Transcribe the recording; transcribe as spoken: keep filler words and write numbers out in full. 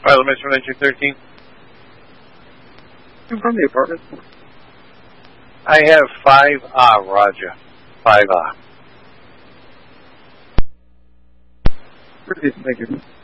Pilot Mission nineteen thirteen. From the apartment. I have five ah, Roger. Five ah. Thank you.